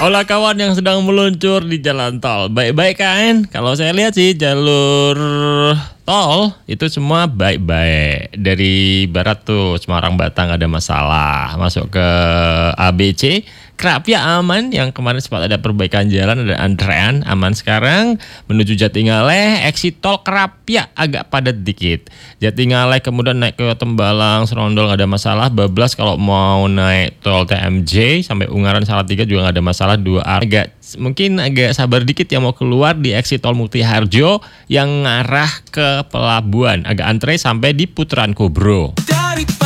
Olah kawan yang sedang meluncur di jalan tol, baik-baik kan? Kalau saya lihat sih jalur tol itu semua baik-baik. Dari barat tuh Semarang Batang ada masalah, masuk ke ABC Krapia aman, yang kemarin sempat ada perbaikan jalan, ada antrean aman sekarang. Menuju Jatingaleh, exit tol Krapia agak padat dikit. Jatingaleh kemudian naik ke Tembalang, Serondol nggak ada masalah. Bablas kalau mau naik tol TMJ sampai Ungaran Salatiga juga nggak ada masalah, dua arah. Mungkin agak sabar dikit yang mau keluar di exit tol Muktiharjo yang ngarah ke pelabuhan, agak antre sampai di Putaran Kobro.